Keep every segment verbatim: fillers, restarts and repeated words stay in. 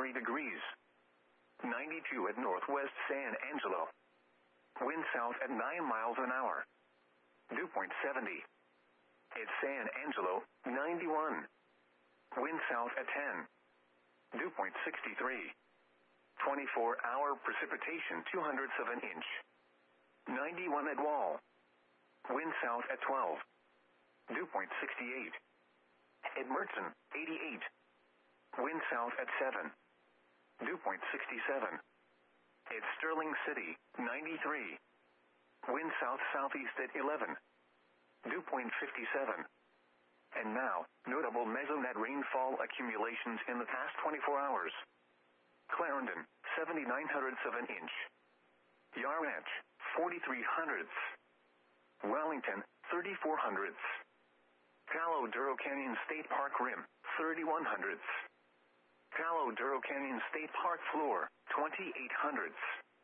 ninety-three degrees. ninety-two at Northwest San Angelo. Wind south at nine miles an hour. Dew point seventy. At San Angelo, ninety-one. Wind south at ten. Dew point sixty-three. twenty-four hour precipitation two hundredths of an inch. ninety-one at Wall. Wind south at twelve. Dew point sixty-eight. At Mertzen, eighty-eight. Wind south at seven. Dew point sixty-seven. At Sterling City, ninety-three. Wind south-southeast at eleven. Dew point fifty-seven. And now, notable mesonet rainfall accumulations in the past twenty-four hours. Clarendon, seventy-nine hundredths of an inch. Yarranch, forty-three hundredths. Wellington, thirty-four hundredths. Palo Duro Canyon State Park Rim, thirty-one hundredths. Palo Duro Canyon State Park Floor, twenty-eight hundredths.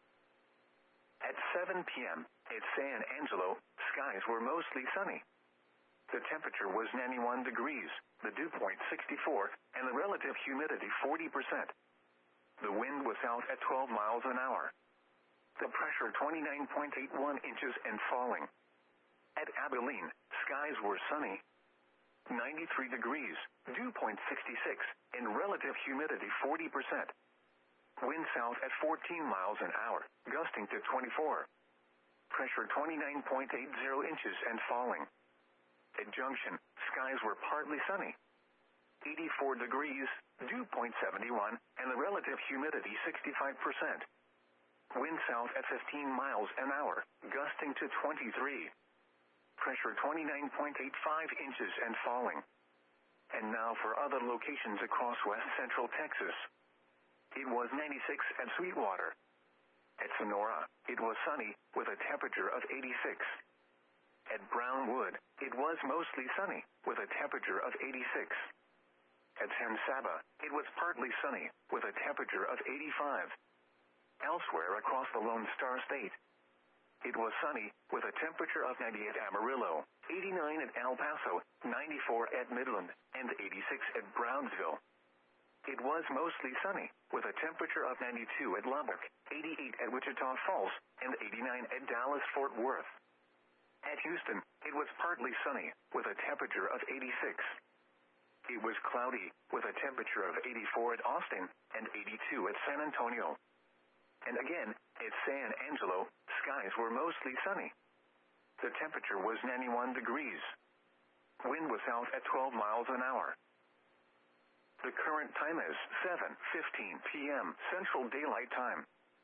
At seven p.m., at San Angelo, skies were mostly sunny. The temperature was ninety-one degrees, the dew point sixty-four, and the relative humidity forty percent. The wind was out at twelve miles an hour. The pressure twenty-nine point eight one inches and falling. At Abilene, skies were sunny. ninety-three degrees, dew point sixty-six, and relative humidity forty percent. Wind south at fourteen miles an hour, gusting to twenty-four. Pressure twenty-nine point eight zero inches and falling. At Junction, skies were partly sunny. eighty-four degrees, dew point seventy-one, and the relative humidity sixty-five percent. Wind south at fifteen miles an hour, gusting to twenty-three. Pressure twenty-nine point eight five inches and falling. And now for other locations across west central Texas. It was ninety-six at Sweetwater. At Sonora, it was sunny, with a temperature of eighty-six. At Brownwood, it was mostly sunny, with a temperature of eighty-six. At San Saba, it was partly sunny, with a temperature of eighty-five. Elsewhere across the Lone Star State, it was sunny, with a temperature of ninety at Amarillo, eighty-nine at El Paso, ninety-four at Midland, and eighty-six at Brownsville. It was mostly sunny, with a temperature of ninety-two at Lubbock, eighty-eight at Wichita Falls, and eighty-nine at Dallas-Fort Worth. At Houston, it was partly sunny, with a temperature of eighty-six. It was cloudy, with a temperature of eighty-four at Austin, and eighty-two at San Antonio. And again, at San Angelo, skies were mostly sunny. The temperature was ninety-one degrees. Wind was out at twelve miles an hour. The current time is seven fifteen p.m. Central Daylight Time.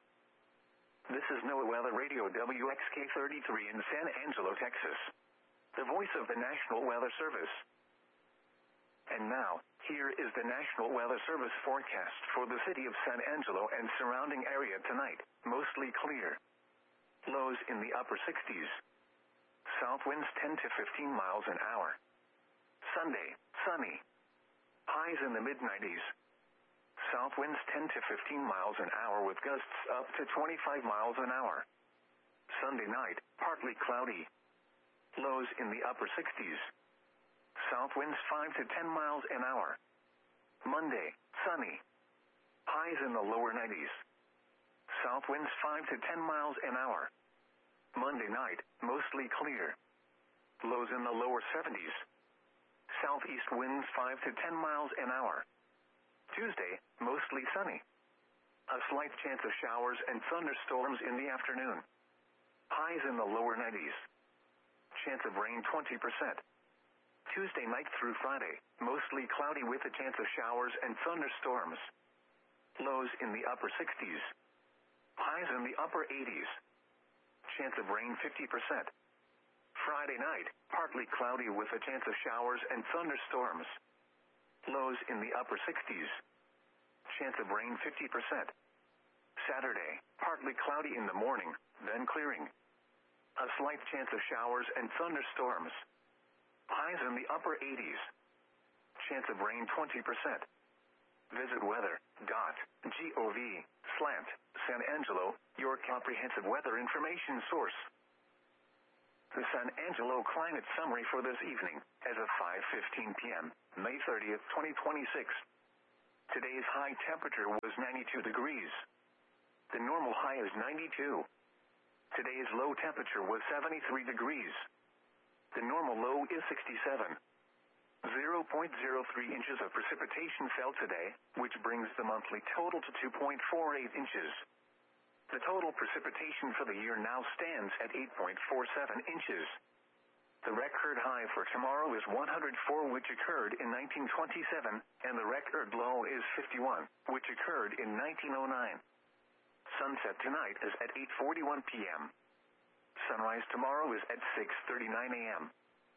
This is NOAA Weather Radio W X K thirty-three in San Angelo, Texas. The voice of the National Weather Service. And now, here is the National Weather Service forecast for the city of San Angelo and surrounding area tonight. Mostly clear. Lows in the upper sixties. South winds ten to fifteen miles an hour. Sunday, sunny. Highs in the mid nineties. South winds ten to fifteen miles an hour with gusts up to twenty-five miles an hour. Sunday night, partly cloudy. Lows in the upper sixties. South winds five to ten miles an hour. Monday, sunny. Highs in the lower nineties. South winds five to ten miles an hour. Monday night, mostly clear. Lows in the lower seventies. Southeast winds five to ten miles an hour. Tuesday, mostly sunny. A slight chance of showers and thunderstorms in the afternoon. Highs in the lower nineties. Chance of rain twenty percent. Tuesday night through Friday, mostly cloudy with a chance of showers and thunderstorms. Lows in the upper sixties. Highs in the upper eighties. Chance of rain fifty percent. Friday night, partly cloudy with a chance of showers and thunderstorms. Lows in the upper sixties. Chance of rain fifty percent. Saturday, partly cloudy in the morning, then clearing. A slight chance of showers and thunderstorms. Highs in the upper eighties. Chance of rain twenty percent. Visit weather dot gov slash San Angelo, your comprehensive weather information source. The San Angelo climate summary for this evening, as of five fifteen p.m., May thirtieth, twenty twenty-six. Today's high temperature was ninety-two degrees. The normal high is ninety-two. Today's low temperature was seventy-three degrees. The normal low is sixty-seven. zero point zero three inches of precipitation fell today, which brings the monthly total to two point four eight inches. The total precipitation for the year now stands at eight point four seven inches. The record high for tomorrow is one hundred four, which occurred in nineteen twenty-seven, and the record low is fifty-one, which occurred in nineteen oh nine. Sunset tonight is at eight forty-one p m Sunrise tomorrow is at six thirty-nine a m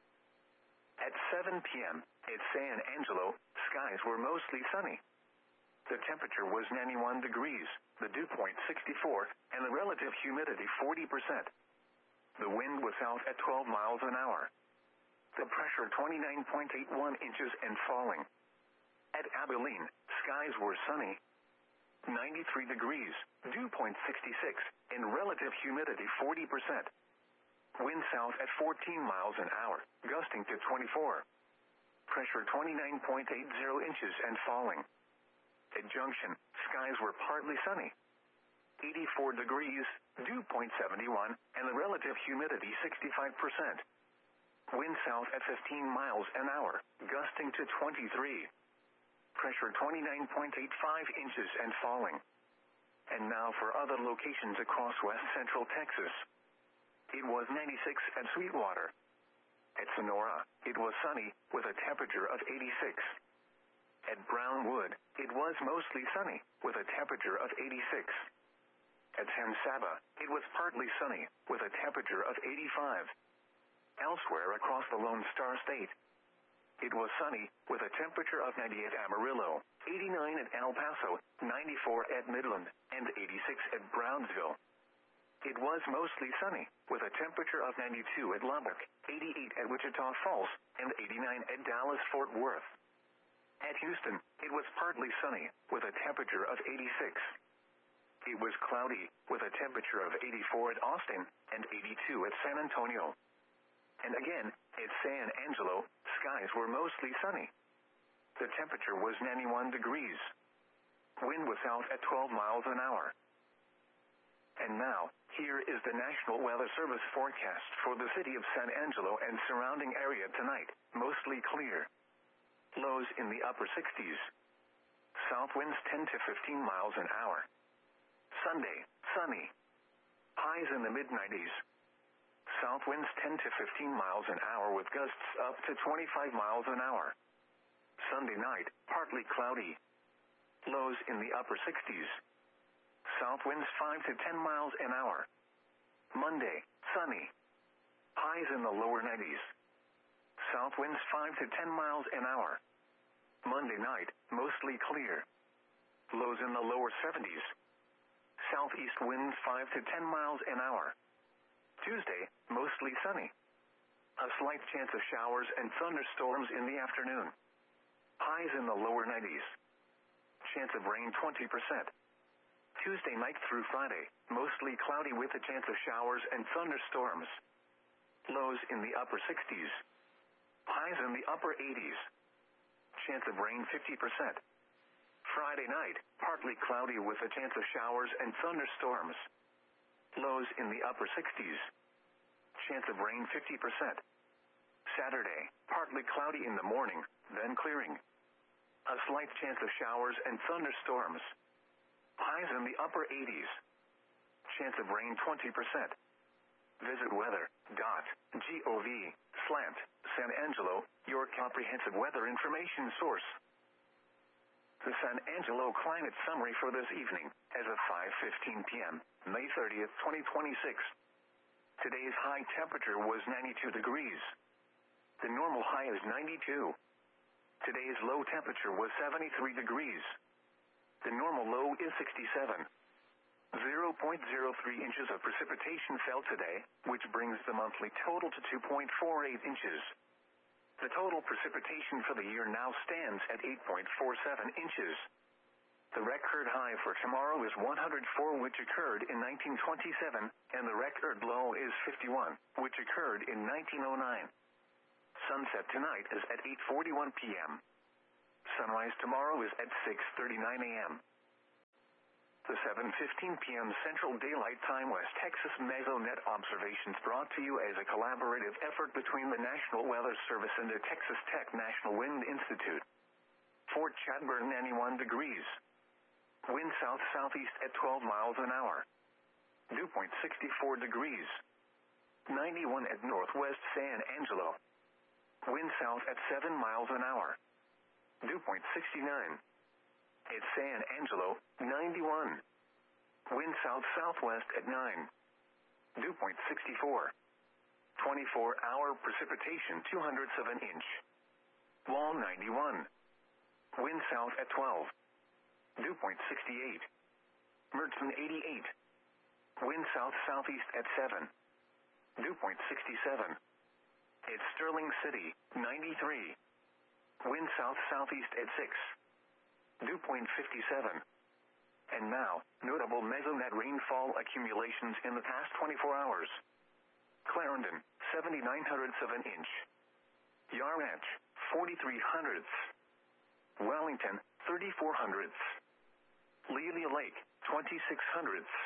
At seven p m at San Angelo, skies were mostly sunny. The temperature was ninety-one degrees, the dew point sixty-four, and the relative humidity forty percent. The wind was south at twelve miles an hour. The pressure twenty-nine point eight one inches and falling. At Abilene, skies were sunny. ninety-three degrees, dew point sixty-six, and relative humidity forty percent. Wind south at fourteen miles an hour, gusting to twenty-four. Pressure twenty-nine point eight zero inches and falling. At Junction, skies were partly sunny. eighty-four degrees, dew point seventy-one, and the relative humidity sixty-five percent. Wind south at fifteen miles an hour, gusting to twenty-three. Pressure twenty-nine point eight five inches and falling. And now for other locations across west central Texas. It was ninety-six at Sweetwater. At Sonora, it was sunny, with a temperature of eighty-six. At Brownwood, it was mostly sunny, with a temperature of eighty-six. At San Saba, it was partly sunny, with a temperature of eighty-five. Elsewhere across the Lone Star State, it was sunny, with a temperature of ninety at Amarillo, eighty-nine at El Paso, ninety-four at Midland, and eighty-six at Brownsville. It was mostly sunny, with a temperature of ninety-two at Lubbock, eighty-eight at Wichita Falls, and eighty-nine at Dallas-Fort Worth. At Houston, it was partly sunny, with a temperature of eighty-six. It was cloudy, with a temperature of eighty-four at Austin, and eighty-two at San Antonio. And again, at San Angelo, skies were mostly sunny. The temperature was ninety-one degrees. Wind was south at twelve miles an hour. And now, here is the National Weather Service forecast for the city of San Angelo and surrounding area tonight. Mostly clear. Lows in the upper sixties. South winds ten to fifteen miles an hour. Sunday, sunny. Highs in the mid nineties. South winds ten to fifteen miles an hour with gusts up to twenty-five miles an hour. Sunday night, partly cloudy. Lows in the upper sixties. South winds five to ten miles an hour. Monday, sunny. Highs in the lower nineties. South winds five to ten miles an hour. Monday night, mostly clear. Lows in the lower seventies. Southeast winds five to ten miles an hour. Tuesday, mostly sunny. A slight chance of showers and thunderstorms in the afternoon. Highs in the lower nineties. Chance of rain twenty percent. Tuesday night through Friday, mostly cloudy with a chance of showers and thunderstorms. Lows in the upper sixties. Highs in the upper eighties. Chance of rain fifty percent. Friday night, partly cloudy with a chance of showers and thunderstorms. Lows in the upper sixties. Chance of rain fifty percent. Saturday, partly cloudy in the morning, then clearing. A slight chance of showers and thunderstorms. Highs in the upper eighties. Chance of rain twenty percent. Visit weather dot gov slant San Angelo, your comprehensive weather information source. The San Angelo climate summary for this evening, as of five fifteen p m, May thirtieth, twenty twenty-six. Today's high temperature was ninety-two degrees. The normal high is ninety-two. Today's low temperature was seventy-three degrees. The normal low is sixty-seven. zero point zero three inches of precipitation fell today, which brings the monthly total to two point four eight inches. The total precipitation for the year now stands at eight point four seven inches. The record high for tomorrow is one hundred four, which occurred in nineteen twenty-seven, and the record low is fifty-one, which occurred in nineteen oh nine. Sunset tonight is at eight forty-one p m Sunrise tomorrow is at six thirty-nine a.m. The seven fifteen p.m. Central Daylight Time West Texas Mesonet observations brought to you as a collaborative effort between the National Weather Service and the Texas Tech National Wind Institute. Fort Chadbourne ninety-one degrees. Wind south-southeast at twelve miles an hour. Dew point sixty-four degrees. ninety-one at Northwest San Angelo. Wind south at seven miles an hour. Dew point sixty-nine. At San Angelo, ninety-one. Wind south-southwest at nine. Dew point sixty-four. twenty-four hour precipitation two hundredths of an inch. Wall ninety-one. Wind south at twelve. Dew point sixty-eight. Mertzon eighty-eight. Wind south-southeast at seven. Dew point sixty-seven. At Sterling City, ninety-three. Wind south-southeast at six. Dew point fifty-seven. And now, notable Mesonet rainfall accumulations in the past twenty-four hours. Clarendon, seventy-nine hundredths of an inch. Yarranch, forty-three hundredths. Wellington, thirty-four hundredths. Lelia Lake, twenty-six hundredths.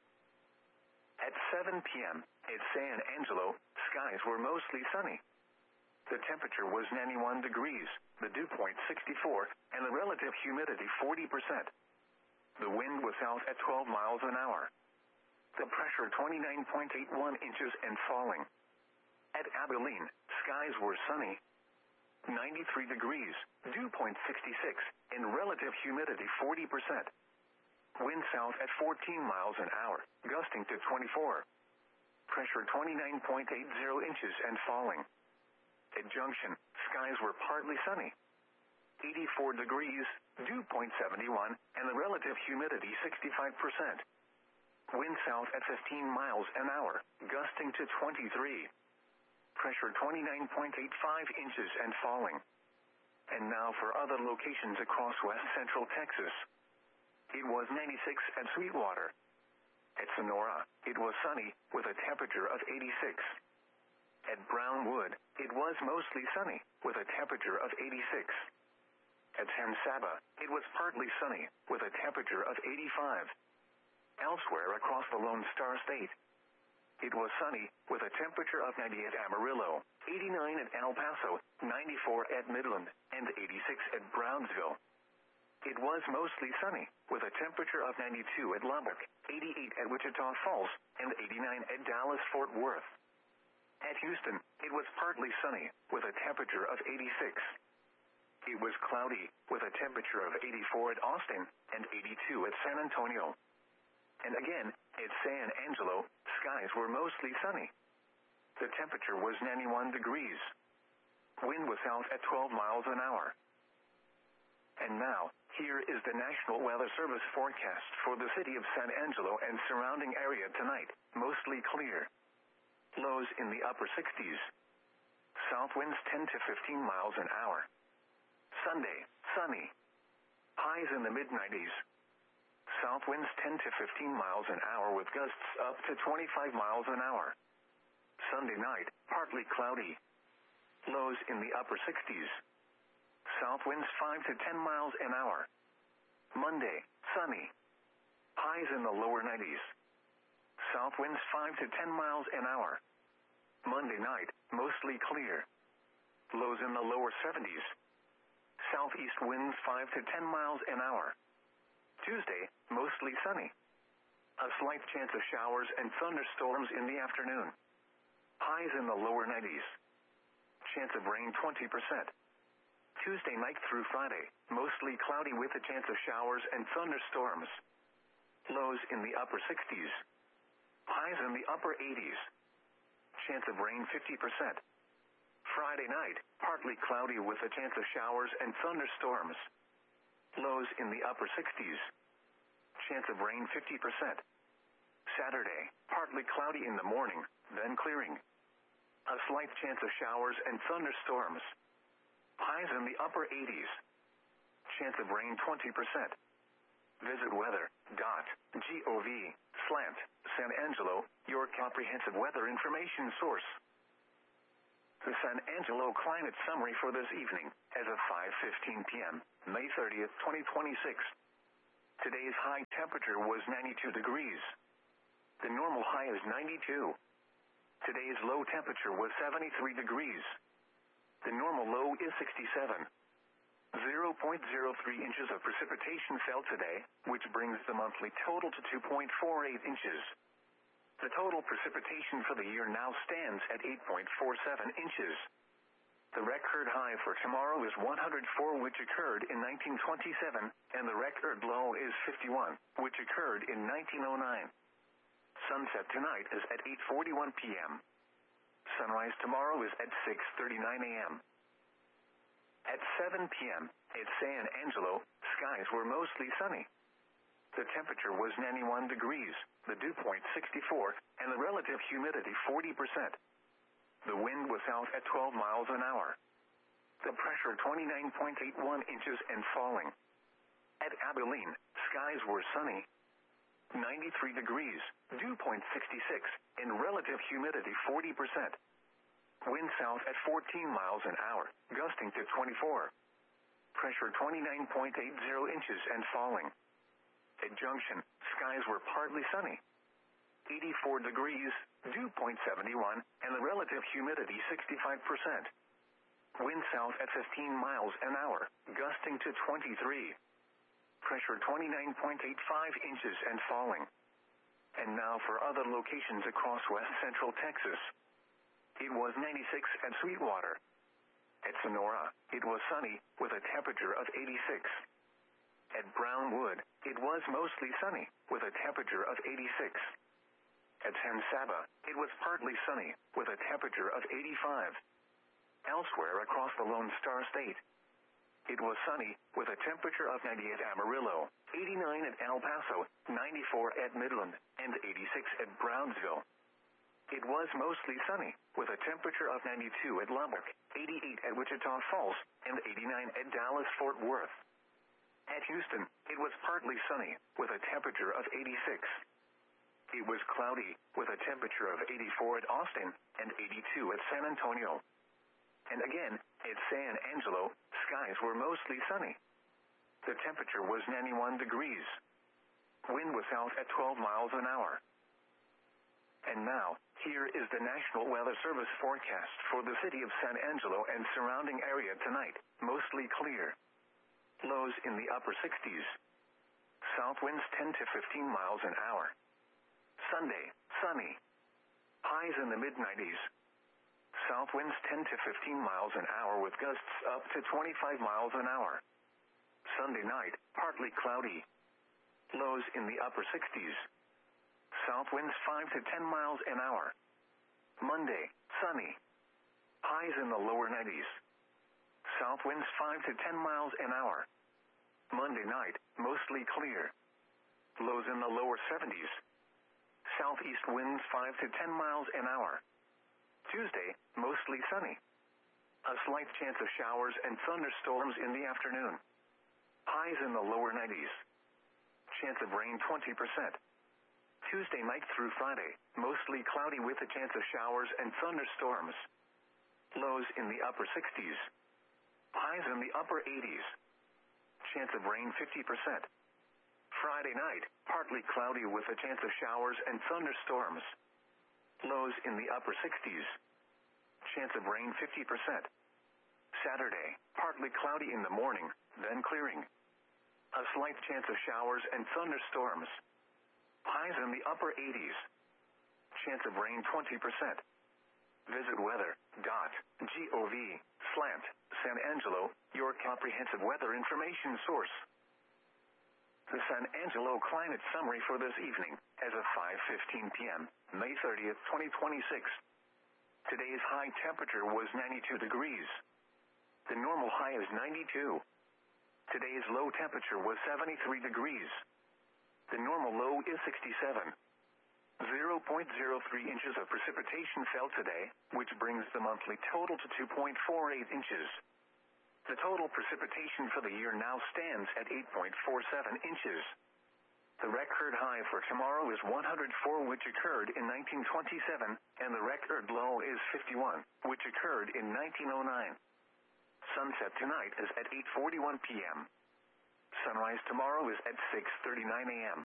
At seven p.m., at San Angelo, skies were mostly sunny. The temperature was ninety-one degrees, the dew point sixty-four, and the relative humidity forty percent. The wind was south at twelve miles an hour. The pressure twenty-nine point eight one inches and falling. At Abilene, skies were sunny. ninety-three degrees, dew point sixty-six, and relative humidity forty percent. Wind south at fourteen miles an hour, gusting to twenty-four. Pressure twenty-nine point eight zero inches and falling. At Junction, skies were partly sunny. eighty-four degrees, dew point seventy-one, and the relative humidity sixty-five percent. Wind south at fifteen miles an hour, gusting to twenty-three. Pressure twenty-nine point eight five inches and falling. And now for other locations across west central Texas. It was ninety-six at Sweetwater. At Sonora, it was sunny, with a temperature of eighty-six. At Brownwood, it was mostly sunny, with a temperature of eighty-six. At San Saba, it was partly sunny, with a temperature of eighty-five. Elsewhere across the Lone Star State, it was sunny, with a temperature of ninety at Amarillo, eighty-nine at El Paso, ninety-four at Midland, and eighty-six at Brownsville. It was mostly sunny, with a temperature of ninety-two at Lubbock, eighty-eight at Wichita Falls, and eighty-nine at Dallas-Fort Worth. At Houston, it was partly sunny, with a temperature of eighty-six. It was cloudy, with a temperature of eighty-four at Austin, and eighty-two at San Antonio. And again, at San Angelo, skies were mostly sunny. The temperature was ninety-one degrees. Wind was south at twelve miles an hour. And now, here is the National Weather Service forecast for the city of San Angelo and surrounding area tonight, mostly clear. Lows in the upper sixties. South winds ten to fifteen miles an hour. Sunday, sunny. Highs in the mid nineties. South winds ten to fifteen miles an hour with gusts up to twenty-five miles an hour. Sunday night, partly cloudy. Lows in the upper sixties. South winds five to ten miles an hour. Monday, sunny. Highs in the lower nineties. South winds five to ten miles an hour. Monday night, mostly clear. Lows in the lower seventies. Southeast winds five to ten miles an hour. Tuesday, mostly sunny. A slight chance of showers and thunderstorms in the afternoon. Highs in the lower nineties. Chance of rain twenty percent. Tuesday night through Friday, mostly cloudy with a chance of showers and thunderstorms. Lows in the upper sixties. Highs in the upper eighties. Chance of rain fifty percent. Friday night, partly cloudy with a chance of showers and thunderstorms. Lows in the upper sixties. Chance of rain fifty percent. Saturday, partly cloudy in the morning, then clearing. A slight chance of showers and thunderstorms. Highs in the upper eighties. Chance of rain twenty percent. Visit weather dot gov slant San Angelo, your comprehensive weather information source. The San Angelo climate summary for this evening, as of five fifteen p.m., May thirtieth, twenty twenty-six. Today's high temperature was ninety-two degrees. The normal high is ninety-two. Today's low temperature was seventy-three degrees. The normal low is sixty-seven. zero point zero three inches of precipitation fell today, which brings the monthly total to two point four eight inches. The total precipitation for the year now stands at eight point four seven inches. The record high for tomorrow is one hundred four, which occurred in nineteen twenty-seven, and the record low is fifty-one, which occurred in nineteen oh nine. Sunset tonight is at eight forty-one p.m. Sunrise tomorrow is at six thirty-nine a.m. At seven p.m., at San Angelo, skies were mostly sunny. The temperature was ninety-one degrees, the dew point sixty-four, and the relative humidity forty percent. The wind was south at twelve miles an hour. The pressure twenty-nine point eight one inches and falling. At Abilene, skies were sunny. ninety-three degrees, dew point sixty-six, and relative humidity forty percent. Wind south at fourteen miles an hour, gusting to twenty-four. Pressure twenty-nine point eight zero inches and falling. At Junction, skies were partly sunny. eighty-four degrees, dew point seventy-one, and the relative humidity sixty-five percent. Wind south at fifteen miles an hour, gusting to twenty-three. Pressure twenty-nine point eight five inches and falling. And now for other locations across west central Texas. It was ninety-six at Sweetwater. At Sonora, it was sunny, with a temperature of eighty-six. At Brownwood, it was mostly sunny, with a temperature of eighty-six. At San Saba, it was partly sunny, with a temperature of eighty-five. Elsewhere across the Lone Star State, it was sunny, with a temperature of ninety at Amarillo, eighty-nine at El Paso, ninety-four at Midland, and eighty-six at Brownsville. It was mostly sunny, with a temperature of ninety-two at Lubbock, eighty-eight at Wichita Falls, and eighty-nine at Dallas-Fort Worth. At Houston, it was partly sunny, with a temperature of eighty-six. It was cloudy, with a temperature of eighty-four at Austin, and eighty-two at San Antonio. And again, at San Angelo, skies were mostly sunny. The temperature was ninety-one degrees. Wind was south at twelve miles an hour. And now, here is the National Weather Service forecast for the city of San Angelo and surrounding area tonight, mostly clear. Lows in the upper sixties. South winds ten to fifteen miles an hour. Sunday, sunny. Highs in the mid nineties. South winds ten to fifteen miles an hour with gusts up to twenty-five miles an hour. Sunday night, partly cloudy. Lows in the upper sixties. South winds five to ten miles an hour. Monday, sunny. Highs in the lower nineties. South winds five to ten miles an hour. Monday night, mostly clear. Lows in the lower seventies. Southeast winds five to ten miles an hour. Tuesday, mostly sunny. A slight chance of showers and thunderstorms in the afternoon. Highs in the lower nineties. Chance of rain twenty percent. Tuesday night through Friday, mostly cloudy with a chance of showers and thunderstorms. Lows in the upper sixties. Highs in the upper eighties. Chance of rain fifty percent. Friday night, partly cloudy with a chance of showers and thunderstorms. Lows in the upper sixties. Chance of rain fifty percent. Saturday, partly cloudy in the morning, then clearing. A slight chance of showers and thunderstorms. Highs in the upper eighties. Chance of rain twenty percent. Visit weather dot gov slash San Angelo, your comprehensive weather information source. The San Angelo climate summary for this evening, as of five fifteen p.m., May thirtieth, twenty twenty-six. Today's high temperature was ninety-two degrees. The normal high is ninety-two. Today's low temperature was seventy-three degrees. The normal low is sixty-seven. zero point zero three inches of precipitation fell today, which brings the monthly total to two point four eight inches. The total precipitation for the year now stands at eight point four seven inches. The record high for tomorrow is one hundred four, which occurred in nineteen twenty-seven, and the record low is fifty-one, which occurred in nineteen oh nine. Sunset tonight is at eight forty-one p.m. Sunrise tomorrow is at six thirty-nine a.m.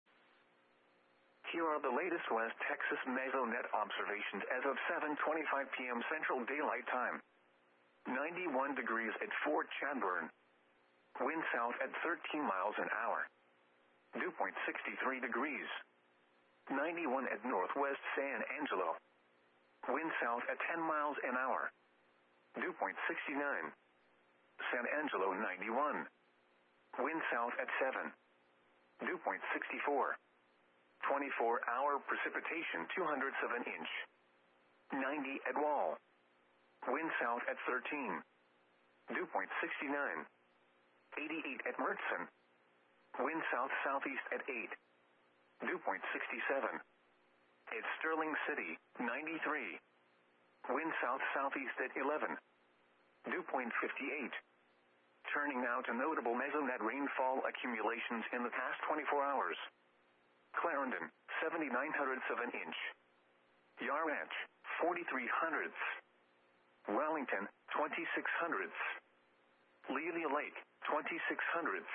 Here are the latest West Texas Mesonet observations as of seven twenty-five p.m. Central Daylight Time. ninety-one degrees at Fort Chadbourne. Wind south at thirteen miles an hour. Dew point sixty-three degrees. ninety-one at Northwest San Angelo. Wind south at ten miles an hour. Dew point sixty-nine. San Angelo ninety-one. Wind south at seven. Dew point sixty-four. twenty-four hour precipitation two hundredths of an inch. ninety at Wall. Wind south at thirteen. Dew point sixty-nine. eighty-eight at Mertzen. Wind south-southeast at eight. Dew point sixty-seven. At Sterling City, ninety-three. Wind south-southeast at eleven. Dew point fifty-eight. Turning now to notable Mesonet rainfall accumulations in the past twenty-four hours. Clarendon, seventy-nine hundredths of an inch. Yarranch, forty-three hundredths. Wellington, twenty-six hundredths. Lelia Lake, twenty-six hundredths.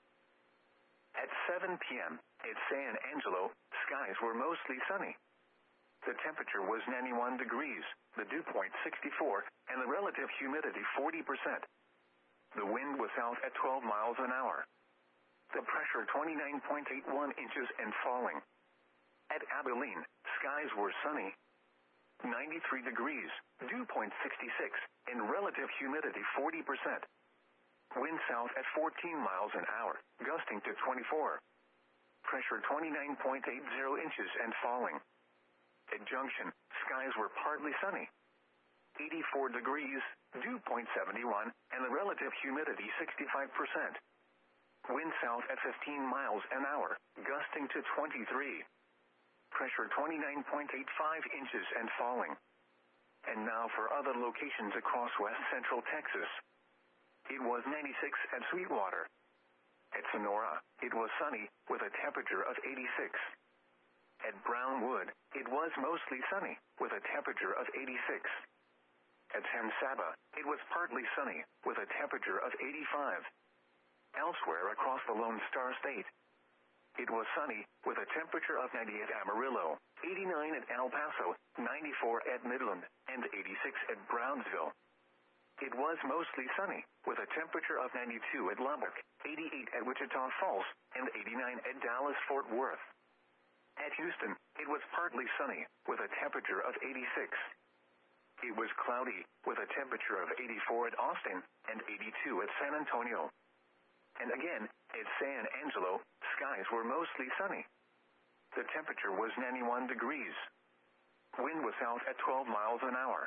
At seven p.m., at San Angelo, skies were mostly sunny. The temperature was ninety-one degrees, the dew point sixty-four, and the relative humidity forty percent. The wind was south at twelve miles an hour. The pressure twenty-nine point eight one inches and falling. At Abilene, skies were sunny. ninety-three degrees, dew point sixty-six, and relative humidity forty percent. Wind south at fourteen miles an hour, gusting to twenty-four. Pressure twenty-nine point eight zero inches and falling. At Junction, skies were partly sunny. eighty-four degrees, dew point seventy-one, and the relative humidity sixty-five percent. Wind south at fifteen miles an hour, gusting to twenty-three. Pressure twenty-nine point eight five inches and falling. And now for other locations across west central Texas. It was ninety-six at Sweetwater. At Sonora, it was sunny, with a temperature of eighty-six. At Brownwood, it was mostly sunny, with a temperature of eighty-six. At San Saba, it was partly sunny, with a temperature of eighty-five. Elsewhere across the Lone Star State, it was sunny, with a temperature of ninety at Amarillo, eighty-nine at El Paso, ninety-four at Midland, and eighty-six at Brownsville. It was mostly sunny, with a temperature of ninety-two at Lubbock, eighty-eight at Wichita Falls, and eighty-nine at Dallas-Fort Worth. At Houston, it was partly sunny, with a temperature of eighty-six. It was cloudy, with a temperature of eighty-four at Austin, and eighty-two at San Antonio. And again, at San Angelo, skies were mostly sunny. The temperature was ninety-one degrees. Wind was south at twelve miles an hour.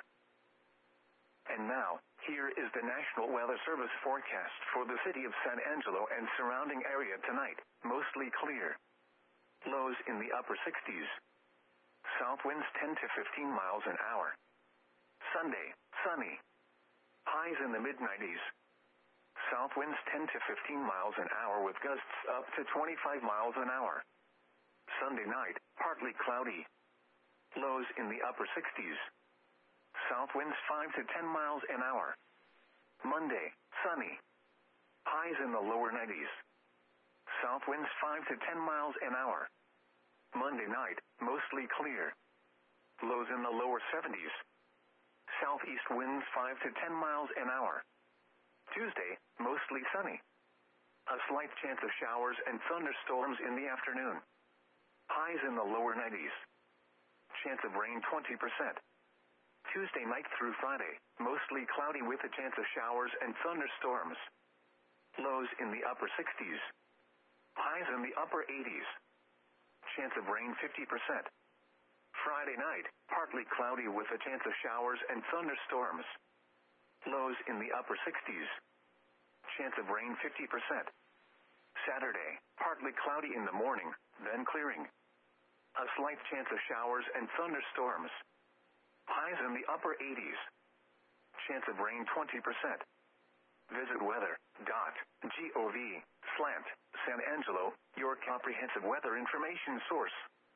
And now, here is the National Weather Service forecast for the city of San Angelo and surrounding area tonight. Mostly clear. Lows in the upper sixties. South winds ten to fifteen miles an hour. Sunday, sunny. Highs in the mid nineties. South winds ten to fifteen miles an hour with gusts up to twenty-five miles an hour. Sunday night, partly cloudy. Lows in the upper sixties. South winds five to ten miles an hour. Monday, sunny. Highs in the lower nineties. South winds five to ten miles an hour. Monday night, mostly clear. Lows in the lower seventies. Southeast winds five to ten miles an hour. Tuesday, mostly sunny. A slight chance of showers and thunderstorms in the afternoon. Highs in the lower nineties. Chance of rain twenty percent. Tuesday night through Friday, mostly cloudy with a chance of showers and thunderstorms. Lows in the upper sixties. Highs in the upper eighties. Chance of rain fifty percent. Friday night, partly cloudy with a chance of showers and thunderstorms. Lows in the upper sixties. Chance of rain fifty percent. Saturday, partly cloudy in the morning, then clearing. A slight chance of showers and thunderstorms. Highs in the upper eighties. Chance of rain twenty percent. Visit weather.gov slant San Angelo, your comprehensive weather information source.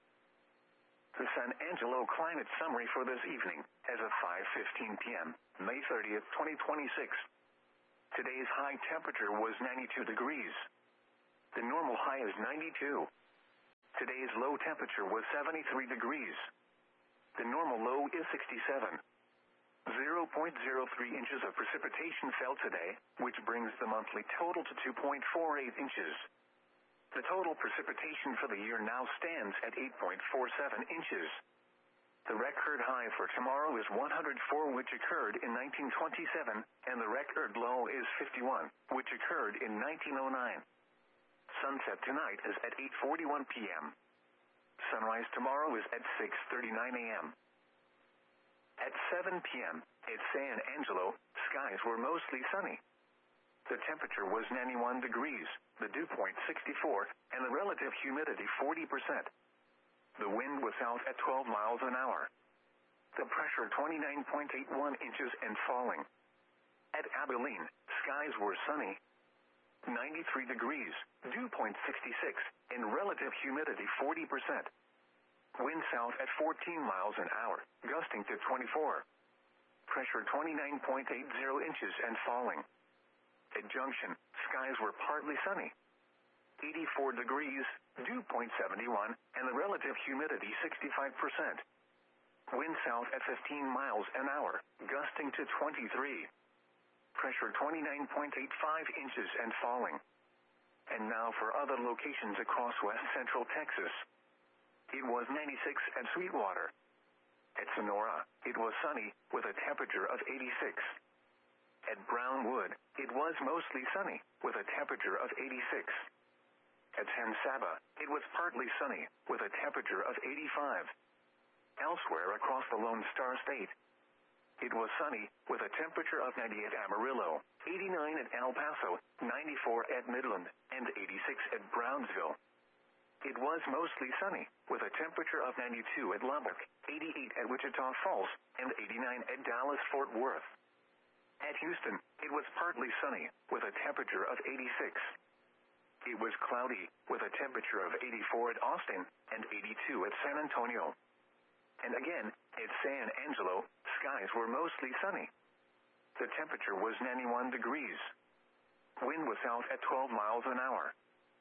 The San Angelo climate summary for this evening, as of five fifteen p.m., May thirtieth, twenty twenty-six. Today's high temperature was ninety-two degrees. The normal high is ninety-two. Today's low temperature was seventy-three degrees. The normal low is sixty-seven. zero point zero three inches of precipitation fell today, which brings the monthly total to two point four eight inches. The total precipitation for the year now stands at eight point four seven inches. The record high for tomorrow is one hundred four, which occurred in nineteen twenty-seven, and the record low is fifty-one, which occurred in nineteen oh nine. Sunset tonight is at eight forty-one p.m. Sunrise tomorrow is at six thirty-nine a.m. At seven p.m. at San Angelo, skies were mostly sunny. The temperature was ninety-one degrees, the dew point sixty-four, and the relative humidity forty percent. The wind was south at twelve miles an hour. The pressure twenty-nine point eight one inches and falling. At Abilene, skies were sunny. ninety-three degrees, dew point sixty-six, and relative humidity forty percent. Wind south at fourteen miles an hour, gusting to twenty-four. Pressure twenty-nine point eight zero inches and falling. At Junction, skies were partly sunny. eighty-four degrees, dew point seventy-one, and the relative humidity sixty-five percent. Wind south at fifteen miles an hour, gusting to twenty-three. Pressure twenty-nine point eight five inches and falling. And now for other locations across west central Texas. It was ninety-six at Sweetwater. At Sonora, it was sunny, with a temperature of eighty-six. At Brownwood, it was mostly sunny, with a temperature of eighty-six. At San Saba, it was partly sunny, with a temperature of eighty-five. Elsewhere across the Lone Star State, it was sunny, with a temperature of ninety at Amarillo, eighty-nine at El Paso, ninety-four at Midland, and eighty-six at Brownsville. It was mostly sunny, with a temperature of ninety-two at Lubbock, eighty-eight at Wichita Falls, and eighty-nine at Dallas-Fort Worth. At Houston, it was partly sunny, with a temperature of eighty-six. It was cloudy, with a temperature of eighty-four at Austin, and eighty-two at San Antonio. And again, at San Angelo, skies were mostly sunny. The temperature was ninety-one degrees. Wind was south at twelve miles an hour.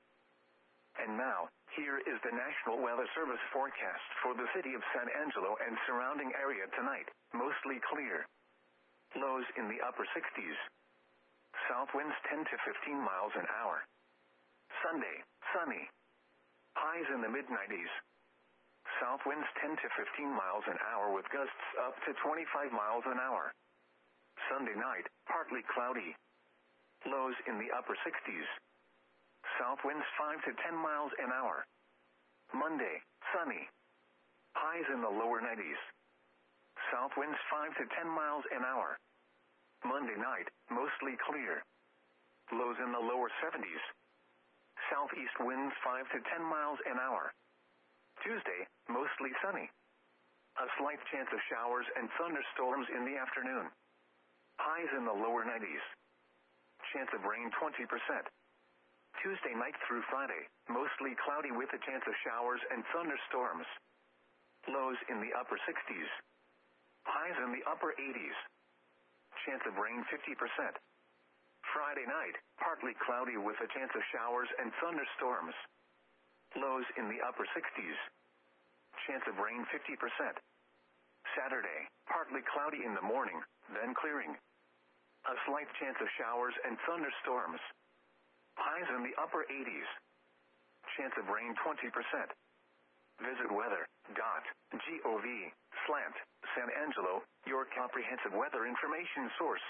And now, here is the National Weather Service forecast for the city of San Angelo and surrounding area tonight, mostly clear. Lows in the upper sixties. South winds ten to fifteen miles an hour. Sunday, sunny. Highs in the mid nineties. South winds ten to fifteen miles an hour with gusts up to twenty-five miles an hour. Sunday night, partly cloudy. Lows in the upper sixties. South winds five to ten miles an hour. Monday, sunny. Highs in the lower nineties. South winds five to ten miles an hour. Monday night, mostly clear. Lows in the lower seventies. Southeast winds five to ten miles an hour. Tuesday, mostly sunny. A slight chance of showers and thunderstorms in the afternoon. Highs in the lower nineties. Chance of rain twenty percent. Tuesday night through Friday, mostly cloudy with a chance of showers and thunderstorms. Lows in the upper sixties. Highs in the upper eighties. Chance of rain fifty percent. Friday night, partly cloudy with a chance of showers and thunderstorms. Lows in the upper sixties. Chance of rain fifty percent. Saturday, partly cloudy in the morning, then clearing. A slight chance of showers and thunderstorms. Highs in the upper eighties. Chance of rain twenty percent. Visit weather.gov slant San Angelo, your comprehensive weather information source.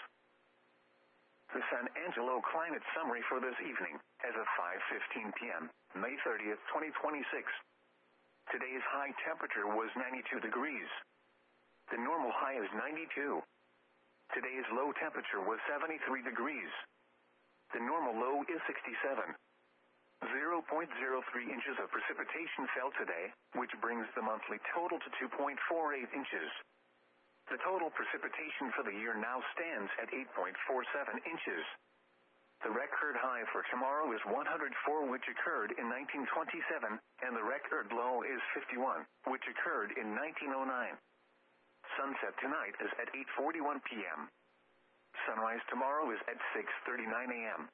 The San Angelo climate summary for this evening, as of five fifteen p.m., May thirtieth, twenty twenty-six. Today's high temperature was ninety-two degrees. The normal high is ninety-two. Today's low temperature was seventy-three degrees. The normal low is sixty-seven. zero point zero three inches of precipitation fell today, which brings the monthly total to two point four eight inches. The total precipitation for the year now stands at eight point four seven inches. The record high for tomorrow is one hundred four, which occurred in nineteen twenty-seven, and the record low is fifty-one, which occurred in nineteen oh nine. Sunset tonight is at eight forty-one p.m. Sunrise tomorrow is at six thirty-nine a.m.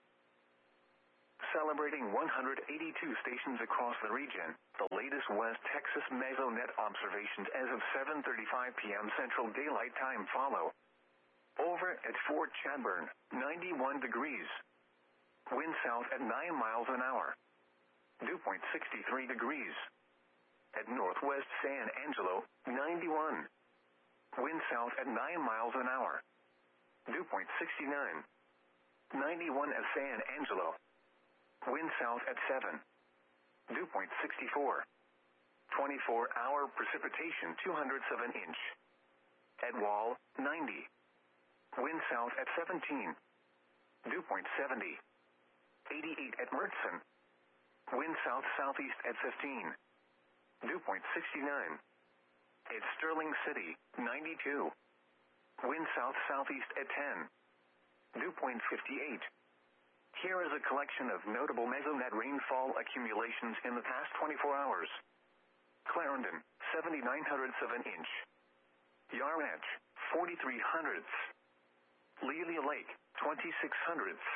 Celebrating one hundred eighty-two stations across the region, the latest West Texas Mesonet observations as of seven thirty-five p.m. Central Daylight Time follow. Over at Fort Chadbourne, ninety-one degrees. Wind south at nine miles an hour. Dew point sixty-three degrees. At Northwest San Angelo, ninety-one. Wind south at nine miles an hour. Dew point sixty-nine. ninety-one at San Angelo. Wind south at seven. Dew point sixty-four. twenty-four hour precipitation two hundredths of an inch. At Wall, ninety. Wind south at seventeen. Dew point seventy. eighty-eight at Mertzen. Wind south-southeast at fifteen. Dew point sixty-nine. At Sterling City, ninety-two. Wind south-southeast at ten. Dew point fifty-eight. Here is a collection of notable Mesonet rainfall accumulations in the past twenty-four hours. Clarendon, seventy-nine hundredths of an inch. Yarmouth, forty-three hundredths. Lelia Lake, twenty-six hundredths.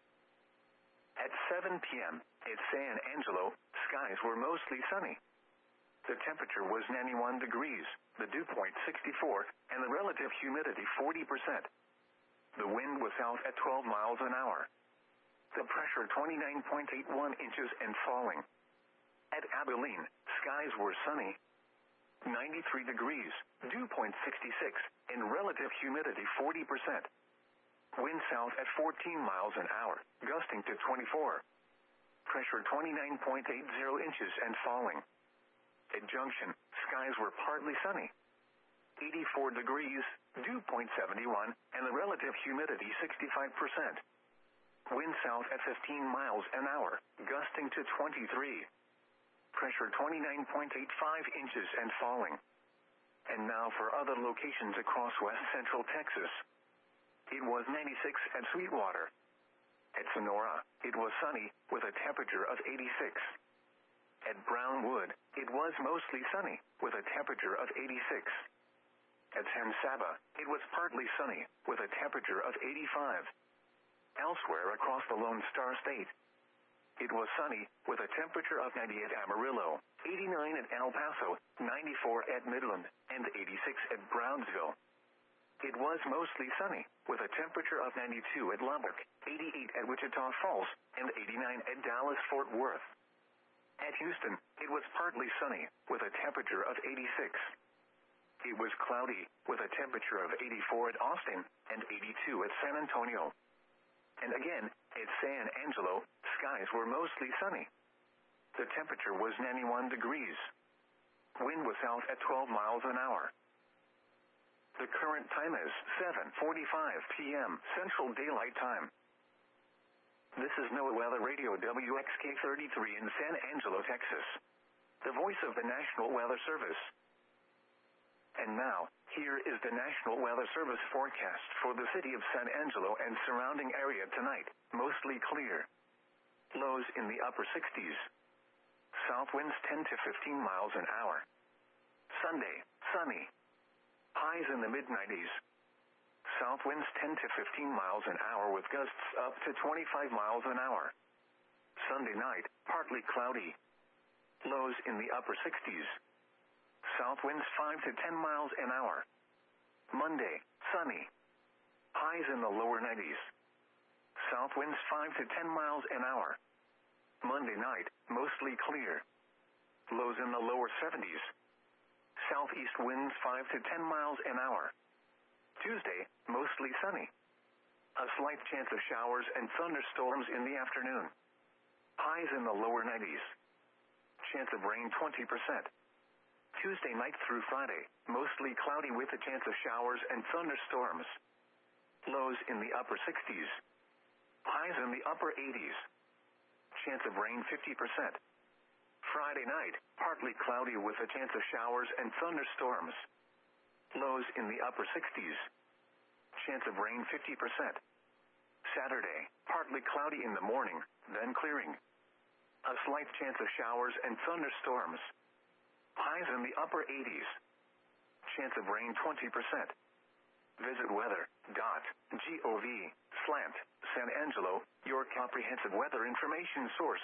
At seven p.m., at San Angelo, skies were mostly sunny. The temperature was ninety-one degrees, the dew point sixty-four, and the relative humidity forty percent. The wind was south at twelve miles an hour. The pressure twenty-nine point eight one inches and falling. At Abilene, skies were sunny. ninety-three degrees, dew point sixty-six, and relative humidity forty percent. Wind south at fourteen miles an hour, gusting to twenty-four. Pressure twenty-nine point eight zero inches and falling. At Junction, skies were partly sunny. eighty-four degrees, dew point seventy-one, and the relative humidity sixty-five percent. Wind south at fifteen miles an hour, gusting to twenty-three. Pressure twenty-nine point eight five inches and falling. And now for other locations across west central Texas. It was ninety-six at Sweetwater. At Sonora, it was sunny, with a temperature of eighty-six. At Brownwood, it was mostly sunny, with a temperature of eighty-six. At San Saba, it was partly sunny, with a temperature of eighty-five. Elsewhere across the Lone Star State, it was sunny, with a temperature of ninety at Amarillo, eighty-nine at El Paso, ninety-four at Midland, and eighty-six at Brownsville. It was mostly sunny, with a temperature of ninety-two at Lubbock, eighty-eight at Wichita Falls, and eighty-nine at Dallas-Fort Worth. At Houston, it was partly sunny, with a temperature of eighty-six. It was cloudy, with a temperature of eighty-four at Austin, and eighty-two at San Antonio. And again, at San Angelo, skies were mostly sunny. The temperature was ninety-one degrees. Wind was south at twelve miles an hour. The current time is seven forty-five p.m. Central Daylight Time. This is NOAA Weather Radio W X K thirty-three in San Angelo, Texas. The voice of the National Weather Service. And now, here is the National Weather Service forecast for the city of San Angelo and surrounding area tonight. Mostly clear. Lows in the upper sixties. South winds ten to fifteen miles an hour. Sunday, sunny. Highs in the mid nineties. South winds ten to fifteen miles an hour with gusts up to twenty-five miles an hour. Sunday night, partly cloudy. Lows in the upper sixties. South winds five to ten miles an hour. Monday, sunny. Highs in the lower nineties. South winds five to ten miles an hour. Monday night, mostly clear. Lows in the lower seventies. Southeast winds five to ten miles an hour. Tuesday, mostly sunny. A slight chance of showers and thunderstorms in the afternoon. Highs in the lower nineties. Chance of rain twenty percent. Tuesday night through Friday, mostly cloudy with a chance of showers and thunderstorms. Lows in the upper sixties. Highs in the upper eighties. Chance of rain fifty percent. Friday night, partly cloudy with a chance of showers and thunderstorms. Lows in the upper sixties. Chance of rain fifty percent. Saturday, partly cloudy in the morning, then clearing. A slight chance of showers and thunderstorms. Highs in the upper eighties. Chance of rain twenty percent. Visit weather.gov slant San Angelo, your comprehensive weather information source.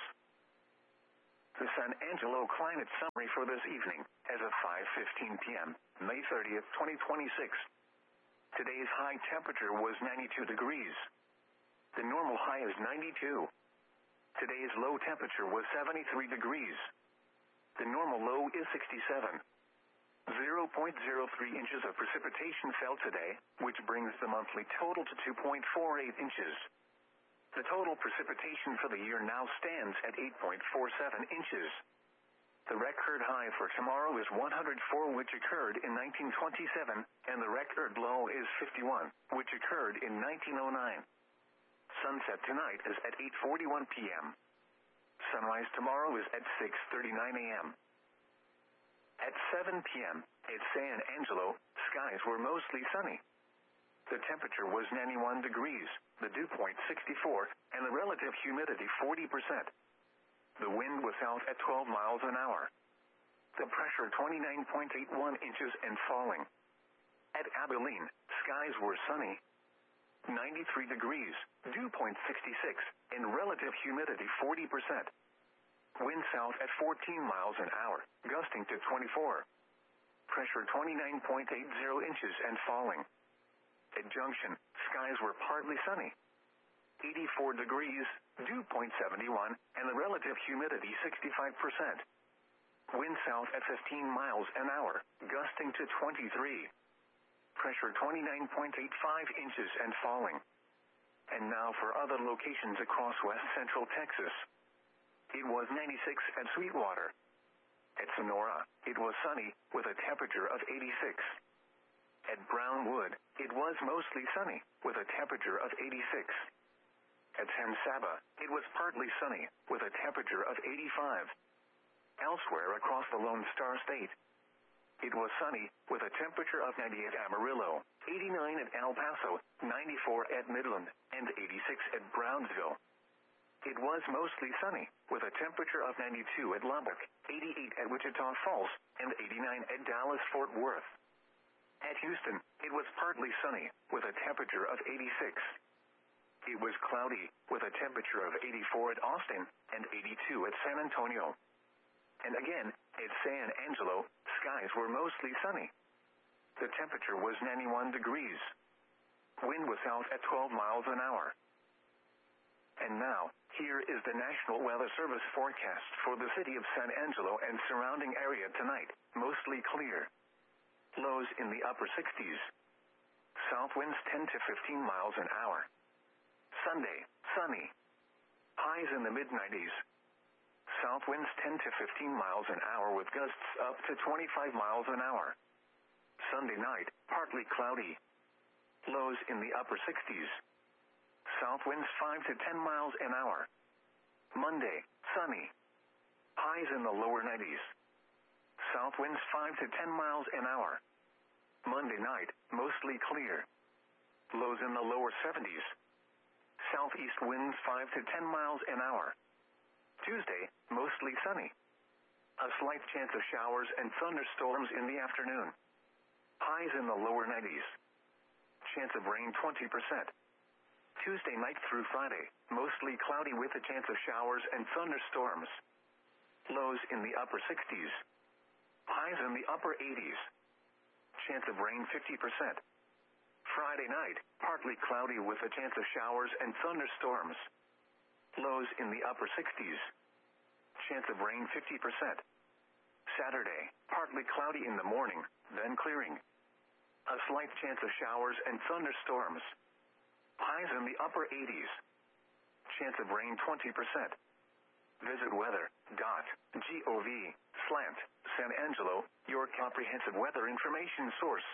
The San Angelo climate summary for this evening, as of five fifteen p.m., May thirtieth, twenty twenty-six. Today's high temperature was ninety-two degrees. The normal high is ninety-two. Today's low temperature was seventy-three degrees. The normal low is sixty-seven. zero point zero three inches of precipitation fell today, which brings the monthly total to two point four eight inches. The total precipitation for the year now stands at eight point four seven inches. The record high for tomorrow is one hundred four, which occurred in nineteen twenty-seven, and the record low is fifty-one, which occurred in nineteen oh nine. Sunset tonight is at eight forty-one p.m. Sunrise tomorrow is at six thirty-nine a.m. At seven p.m., at San Angelo, skies were mostly sunny. The temperature was ninety-one degrees, the dew point sixty-four, and the relative humidity forty percent. The wind was south at twelve miles an hour. The pressure twenty-nine point eight one inches and falling. At Abilene, skies were sunny. ninety-three degrees, dew point sixty-six, and relative humidity forty percent. Wind south at fourteen miles an hour, gusting to twenty-four. Pressure twenty-nine point eight zero inches and falling. At Junction, skies were partly sunny. eighty-four degrees, dew point seventy-one, and the relative humidity sixty-five percent. Wind south at fifteen miles an hour, gusting to twenty-three. Pressure twenty-nine point eight five inches and falling. And now for other locations across west central Texas. It was ninety-six at Sweetwater. At Sonora, it was sunny, with a temperature of eighty-six. At Brownwood, it was mostly sunny, with a temperature of eighty-six. At San Saba, it was partly sunny, with a temperature of eighty-five. Elsewhere across the Lone Star State, it was sunny, with a temperature of ninety at Amarillo, eighty-nine at El Paso, ninety-four at Midland, and eighty-six at Brownsville. It was mostly sunny, with a temperature of ninety-two at Lubbock, eighty-eight at Wichita Falls, and eighty-nine at Dallas-Fort Worth. At Houston, it was partly sunny, with a temperature of eighty-six. It was cloudy, with a temperature of eighty-four at Austin, and eighty-two at San Antonio. And again, at San Angelo, skies were mostly sunny. The temperature was ninety-one degrees. Wind was south at twelve miles an hour. And now, here is the National Weather Service forecast for the city of San Angelo and surrounding area tonight, mostly clear. Lows in the upper sixties. South winds ten to fifteen miles an hour. Sunday, sunny. Highs in the mid nineties. South winds ten to fifteen miles an hour with gusts up to twenty-five miles an hour. Sunday night, partly cloudy. Lows in the upper sixties. South winds five to ten miles an hour. Monday, sunny. Highs in the lower nineties. South winds five to ten miles an hour. Monday night, mostly clear. Lows in the lower seventies. Southeast winds five to ten miles an hour. Tuesday, mostly sunny. A slight chance of showers and thunderstorms in the afternoon. Highs in the lower nineties. Chance of rain twenty percent. Tuesday night through Friday, mostly cloudy with a chance of showers and thunderstorms. Lows in the upper sixties. Highs in the upper eighties. Chance of rain fifty percent. Friday night, partly cloudy with a chance of showers and thunderstorms. Lows in the upper sixties. Chance of rain fifty percent. Saturday, partly cloudy in the morning, then clearing. A slight chance of showers and thunderstorms. Highs in the upper eighties. Chance of rain twenty percent. Visit weather.gov slant San Angelo, your comprehensive weather information source.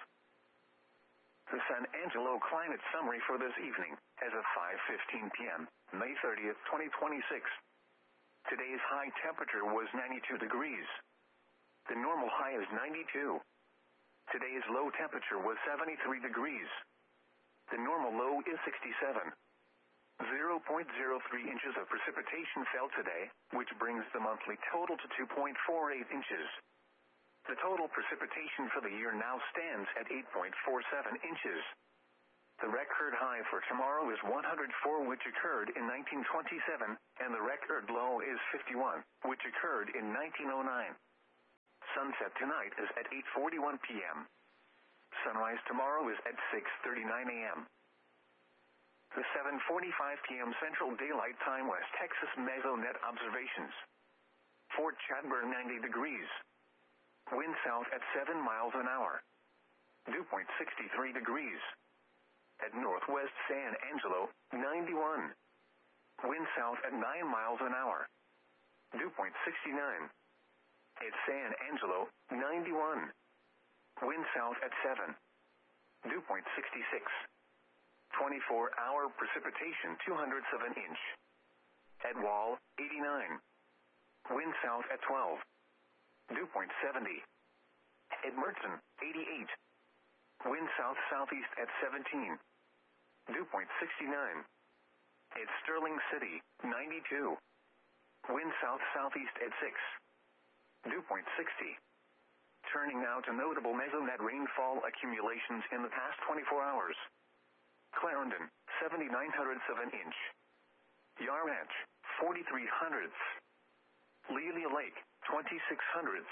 The San Angelo climate summary for this evening, as of five fifteen p.m., May thirtieth, twenty twenty-six. Today's high temperature was ninety-two degrees. The normal high is ninety-two. Today's low temperature was seventy-three degrees. The normal low is sixty-seven. zero point zero three inches of precipitation fell today, which brings the monthly total to two point four eight inches. The total precipitation for the year now stands at eight point four seven inches. The record high for tomorrow is one hundred four, which occurred in nineteen twenty-seven, and the record low is fifty-one, which occurred in nineteen oh nine. Sunset tonight is at eight forty-one p.m. Sunrise tomorrow is at six thirty-nine a.m. The seven forty-five p.m. Central Daylight Time West Texas Mesonet observations. Fort Chadbourne ninety degrees. Wind south at seven miles an hour. Dew point sixty-three degrees. At Northwest San Angelo, ninety-one. Wind south at nine miles an hour. Dew point sixty-nine. At San Angelo, ninety-one. Wind south at seven. Dew point sixty-six. twenty-four hour precipitation two hundredths of an inch. At Wall, eighty-nine. Wind south at twelve. Dew point seventy. At Mertzen, eighty-eight. Wind south-southeast at seventeen. Dew point sixty-nine. At Sterling City, ninety-two. Wind south-southeast at six. Dew point sixty. Turning now to notable Mesonet rainfall accumulations in the past twenty-four hours. Clarendon, seventy-nine hundredths of an inch. Yarranch, forty-three hundredths. Lelia Lake, twenty-six hundredths.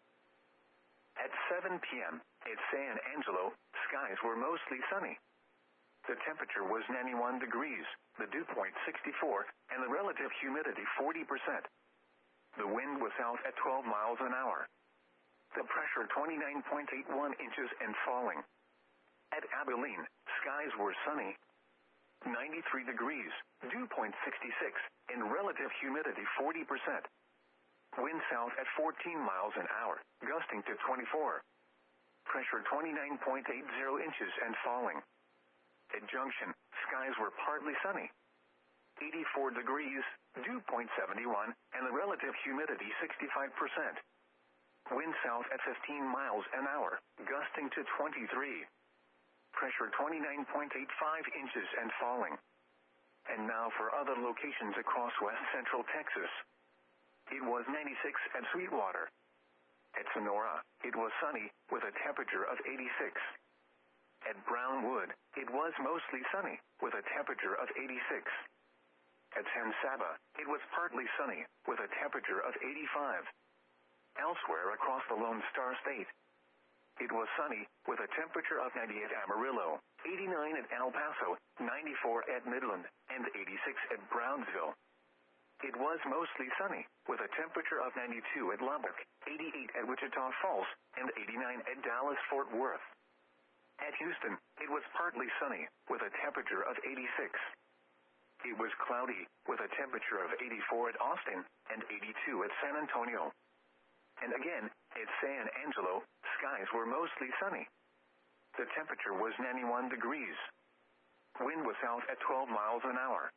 At seven p.m., at San Angelo, skies were mostly sunny. The temperature was ninety-one degrees, the dew point sixty-four, and the relative humidity forty percent. The wind was south at twelve miles an hour. The pressure twenty-nine point eight one inches and falling. At Abilene, skies were sunny. ninety-three degrees, dew point sixty-six, and relative humidity forty percent. Wind south at fourteen miles an hour, gusting to twenty-four. Pressure twenty-nine point eight zero inches and falling. At Junction, skies were partly sunny. eighty-four degrees, dew point seventy-one, and the relative humidity sixty-five percent. Wind south at fifteen miles an hour, gusting to twenty-three. Pressure twenty-nine point eight five inches and falling. And now for other locations across west central Texas. It was ninety-six at Sweetwater. At Sonora, it was sunny, with a temperature of eighty-six. At Brownwood, it was mostly sunny, with a temperature of eighty-six. At San Saba, it was partly sunny, with a temperature of eighty-five. Elsewhere across the Lone Star State, it was sunny, with a temperature of ninety at Amarillo, eighty-nine at El Paso, ninety-four at Midland, and eighty-six at Brownsville. It was mostly sunny, with a temperature of ninety-two at Lubbock, eighty-eight at Wichita Falls, and eighty-nine at Dallas-Fort Worth. At Houston, it was partly sunny, with a temperature of eighty-six. It was cloudy, with a temperature of eighty-four at Austin, and eighty-two at San Antonio. And again, at San Angelo, skies were mostly sunny. The temperature was ninety-one degrees. Wind was south at twelve miles an hour.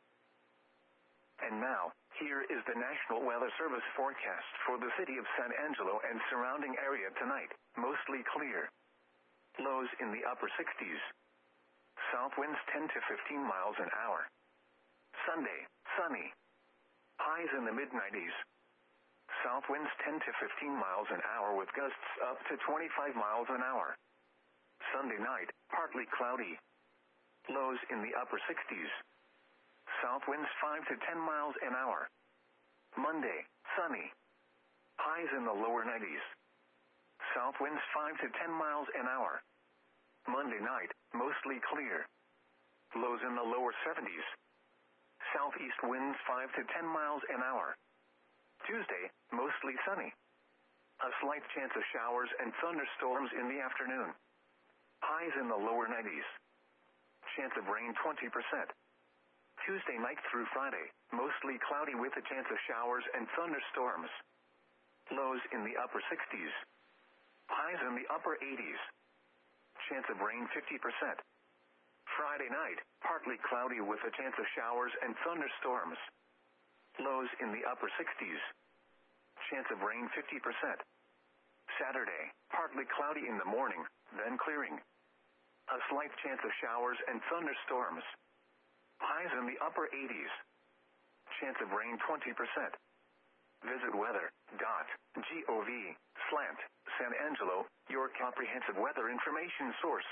And now, here is the National Weather Service forecast for the city of San Angelo and surrounding area tonight. Mostly clear. Lows in the upper sixties. South winds ten to fifteen miles an hour. Sunday, sunny. Highs in the mid nineties. South winds ten to fifteen miles an hour with gusts up to twenty-five miles an hour. Sunday night, partly cloudy. Lows in the upper sixties. South winds five to ten miles an hour. Monday, sunny. Highs in the lower nineties. South winds five to ten miles an hour. Monday night, mostly clear. Lows in the lower seventies. Southeast winds five to ten miles an hour. Tuesday, mostly sunny. A slight chance of showers and thunderstorms in the afternoon. Highs in the lower nineties. Chance of rain twenty percent. Tuesday night through Friday, mostly cloudy with a chance of showers and thunderstorms. Lows in the upper sixties. Highs in the upper eighties. Chance of rain fifty percent. Friday night, partly cloudy with a chance of showers and thunderstorms. Lows in the upper sixties. Chance of rain fifty percent. Saturday, partly cloudy in the morning, then clearing. A slight chance of showers and thunderstorms. Highs in the upper eighties. Chance of rain twenty percent. Visit weather.gov slant San Angelo, your comprehensive weather information source.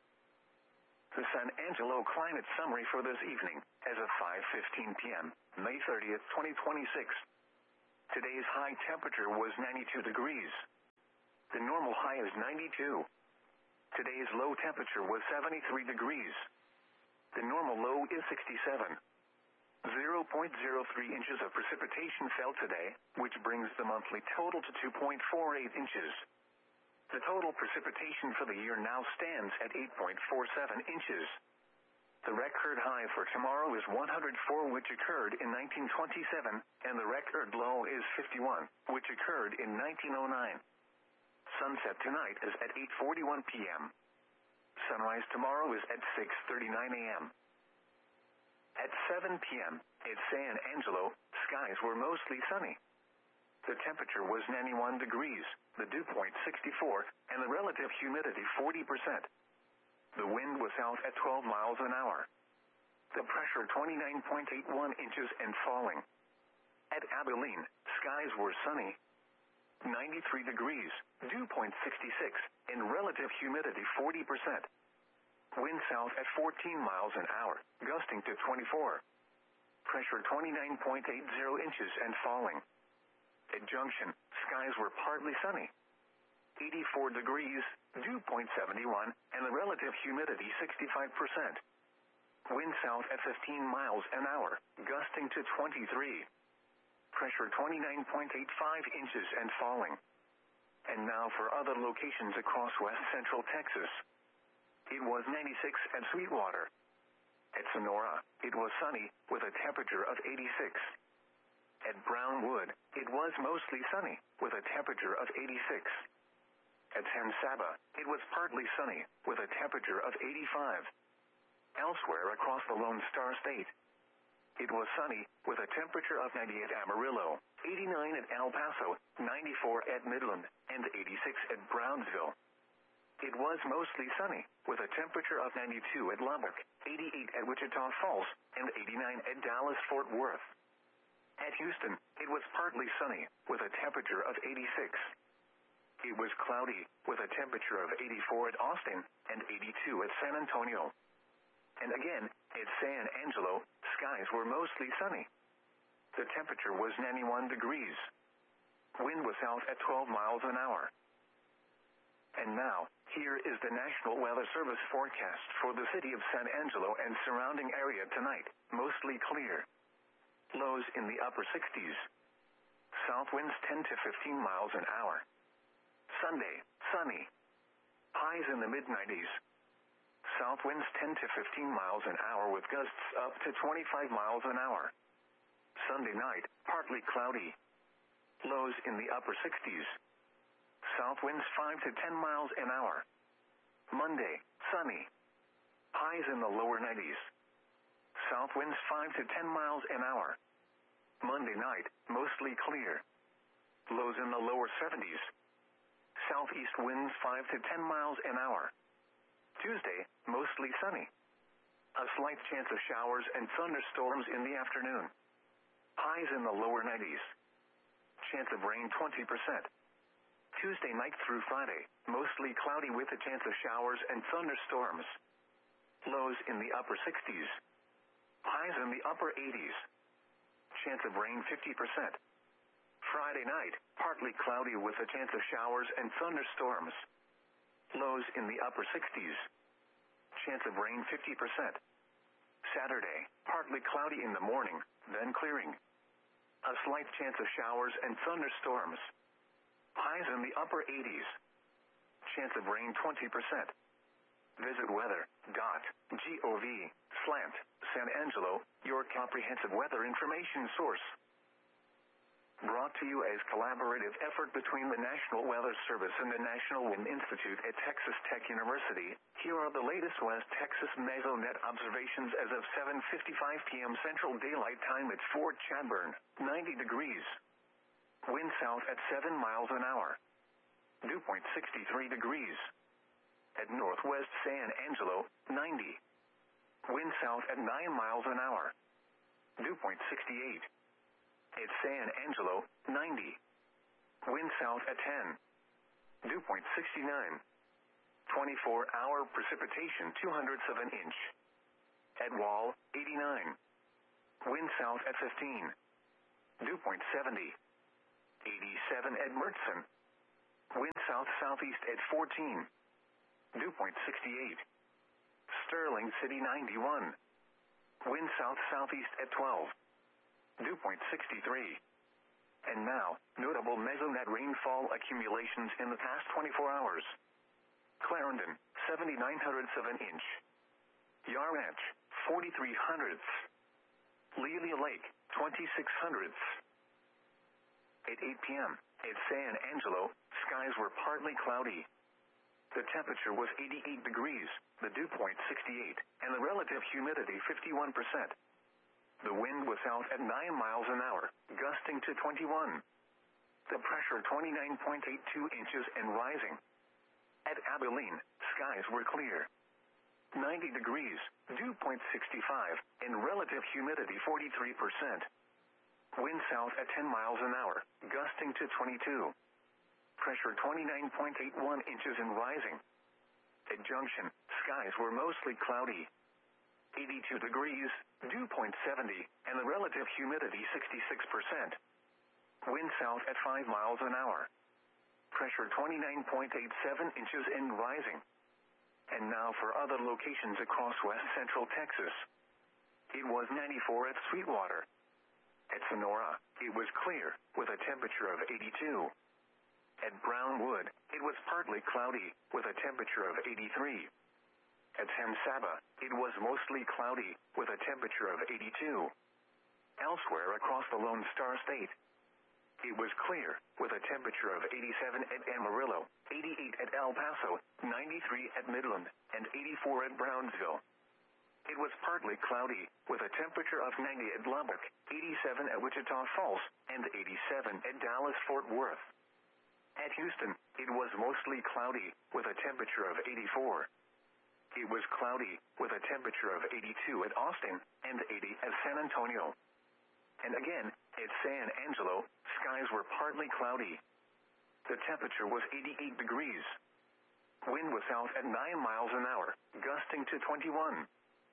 The San Angelo climate summary for this evening, as of five fifteen p.m., May thirtieth, twenty twenty-six. Today's high temperature was ninety-two degrees. The normal high is ninety-two. Today's low temperature was seventy-three degrees. The normal low is sixty-seven. zero point zero three inches of precipitation fell today, which brings the monthly total to two point four eight inches. The total precipitation for the year now stands at eight point four seven inches. The record high for tomorrow is one hundred four, which occurred in nineteen twenty-seven, and the record low is fifty-one, which occurred in nineteen oh nine. Sunset tonight is at eight forty-one p.m. Sunrise tomorrow is at six thirty-nine a.m. At seven p.m., at San Angelo, skies were mostly sunny. The temperature was ninety-one degrees, the dew point sixty-four, and the relative humidity forty percent. The wind was south at twelve miles an hour. The pressure twenty-nine point eight one inches and falling. At Abilene, skies were sunny. ninety-three degrees, dew point sixty-six, and relative humidity forty percent. Wind south at fourteen miles an hour, gusting to twenty-four. Pressure twenty-nine point eight zero inches and falling. At Junction, skies were partly sunny. eighty-four degrees, dew point seventy-one, and the relative humidity sixty-five percent. Wind south at fifteen miles an hour, gusting to twenty-three. Pressure twenty-nine point eight five inches and falling. And now for other locations across west central Texas. It was ninety-six at Sweetwater. At Sonora, it was sunny, with a temperature of eighty-six. At Brownwood, it was mostly sunny, with a temperature of eighty-six. At San Saba, it was partly sunny, with a temperature of eighty-five. Elsewhere across the Lone Star State, it was sunny, with a temperature of ninety at Amarillo, eighty-nine at El Paso, ninety-four at Midland, and eighty-six at Brownsville. It was mostly sunny, with a temperature of ninety-two at Lubbock, eighty-eight at Wichita Falls, and eighty-nine at Dallas-Fort Worth. At Houston, it was partly sunny, with a temperature of eighty-six. It was cloudy, with a temperature of eighty-four at Austin, and eighty-two at San Antonio. And again, at San Angelo, skies were mostly sunny. The temperature was ninety-one degrees. Wind was south at twelve miles an hour. And now, here is the National Weather Service forecast for the city of San Angelo and surrounding area tonight. Mostly clear. Lows in the upper sixties. South winds ten to fifteen miles an hour. Sunday, sunny. Highs in the mid nineties. South winds ten to fifteen miles an hour with gusts up to twenty-five miles an hour. Sunday night, partly cloudy. Lows in the upper sixties. South winds five to ten miles an hour. Monday, sunny. Highs in the lower nineties. South winds five to ten miles an hour. Monday night, mostly clear. Lows in the lower seventies. Southeast winds five to ten miles an hour. Tuesday, mostly sunny. A slight chance of showers and thunderstorms in the afternoon. Highs in the lower nineties. Chance of rain twenty percent. Tuesday night through Friday, mostly cloudy with a chance of showers and thunderstorms. Lows in the upper sixties. Highs in the upper eighties. Chance of rain fifty percent. Friday night, partly cloudy with a chance of showers and thunderstorms. Lows in the upper sixties. Chance of rain fifty percent. Saturday, partly cloudy in the morning, then clearing. A slight chance of showers and thunderstorms. Highs in the upper eighties. Chance of rain twenty percent. Visit weather.gov slant San Angelo, your comprehensive weather information source. Brought to you as collaborative effort between the National Weather Service and the National Wind Institute at Texas Tech University. Here are the latest West Texas mesonet observations as of seven fifty-five p.m. Central Daylight Time at Fort Chadbourne, ninety degrees. Wind south at seven miles an hour. Dew point sixty-three degrees. At Northwest San Angelo, ninety. Wind south at nine miles an hour. Dew point sixty-eight. At San Angelo, ninety. Wind south at ten. Dew point sixty-nine. twenty-four hour precipitation two hundredths of an inch. At Wall, eighty-nine. Wind south at fifteen. Dew point seventy. eighty-seven at Mertzen. Wind south-southeast at fourteen. Dew point sixty-eight. Sterling City ninety-one. Wind south-southeast at twelve. Dew point sixty-three. And now, notable mesonet rainfall accumulations in the past twenty-four hours. Clarendon, seventy-nine hundredths of an inch. Yar Ranch, forty-three hundredths. Lelia Lake, twenty-six hundredths. At eight p.m., at San Angelo, skies were partly cloudy. The temperature was eighty-eight degrees, the dew point sixty-eight, and the relative humidity fifty-one percent. The wind was south at nine miles an hour, gusting to twenty-one. The pressure twenty-nine point eight two inches and rising. At Abilene, skies were clear. ninety degrees, dew point sixty-five, and relative humidity forty-three percent. Wind south at ten miles an hour, gusting to twenty-two. Pressure twenty-nine point eight one inches and rising. At Junction, skies were mostly cloudy. eighty-two degrees, dew point seventy, and the relative humidity sixty-six percent. Wind south at five miles an hour. Pressure twenty-nine point eight seven inches and rising. And now for other locations across west central Texas. It was ninety-four at Sweetwater. At Sonora, it was clear, with a temperature of eighty-two. At Brownwood, it was partly cloudy, with a temperature of eighty-three. At San Saba, it was mostly cloudy, with a temperature of eighty-two. Elsewhere across the Lone Star State, it was clear, with a temperature of eighty-seven at Amarillo, eighty-eight at El Paso, ninety-three at Midland, and eighty-four at Brownsville. It was partly cloudy, with a temperature of ninety at Lubbock, eighty-seven at Wichita Falls, and eighty-seven at Dallas-Fort Worth. At Houston, it was mostly cloudy, with a temperature of eighty-four. It was cloudy, with a temperature of eighty-two at Austin, and eighty at San Antonio. And again, at San Angelo, skies were partly cloudy. The temperature was eighty-eight degrees. Wind was south at nine miles an hour, gusting to twenty-one.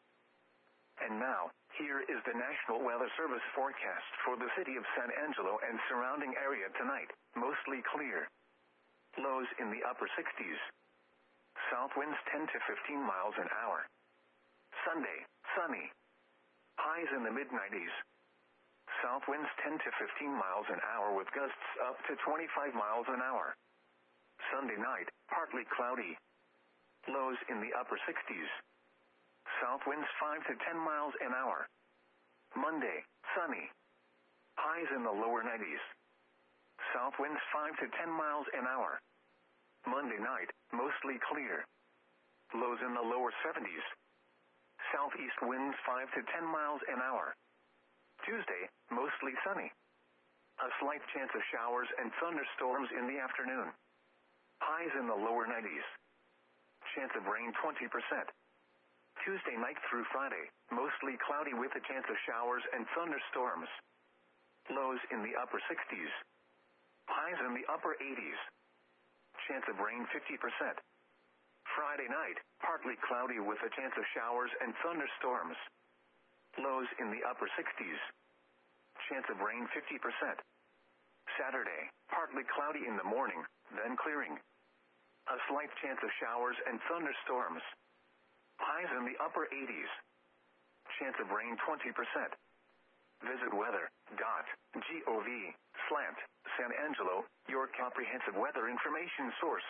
And now, here is the National Weather Service forecast for the city of San Angelo and surrounding area tonight, mostly clear. Lows in the upper sixties. South winds ten to fifteen miles an hour. Sunday, sunny. Highs in the mid nineties. South winds ten to fifteen miles an hour with gusts up to twenty-five miles an hour. Sunday night, partly cloudy. Lows in the upper sixties. South winds five to ten miles an hour. Monday, sunny. Highs in the lower nineties. South winds five to ten miles an hour. Monday night, mostly clear. Lows in the lower seventies. Southeast winds five to ten miles an hour. Tuesday, mostly sunny. A slight chance of showers and thunderstorms in the afternoon. Highs in the lower nineties. Chance of rain twenty percent. Tuesday night through Friday, mostly cloudy with a chance of showers and thunderstorms. Lows in the upper sixties. Highs in the upper eighties. Chance of rain fifty percent. Friday night, partly cloudy with a chance of showers and thunderstorms. Lows in the upper sixties. Chance of rain fifty percent. Saturday, partly cloudy in the morning, then clearing. A slight chance of showers and thunderstorms. Highs in the upper eighties. Chance of rain twenty percent. Visit weather.gov slant San Angelo, your comprehensive weather information source.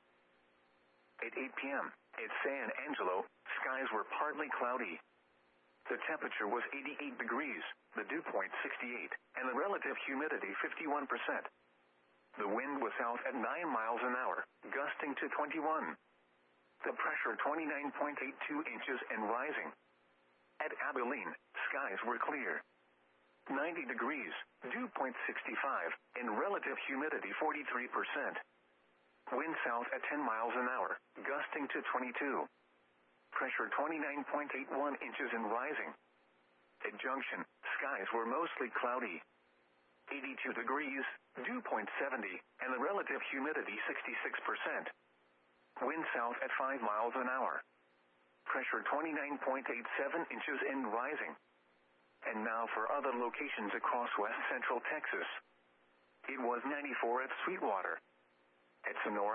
At eight p.m., at San Angelo, skies were partly cloudy. The temperature was eighty-eight degrees, the dew point sixty-eight, and the relative humidity fifty-one percent. The wind was south at nine miles an hour, gusting to twenty-one. The pressure twenty-nine point eight two inches and rising. At Abilene, skies were clear. ninety degrees, dew point sixty-five, and relative humidity forty-three percent. Wind south at ten miles an hour, gusting to twenty-two. Pressure twenty-nine point eight one inches and rising. At Junction, skies were mostly cloudy. eighty-two degrees, dew point seventy, and the relative humidity sixty-six percent. Wind south at five miles an hour. Pressure twenty-nine point eight seven inches and rising. And now for other locations across west central Texas. It was ninety-four at Sweetwater. At Sonora,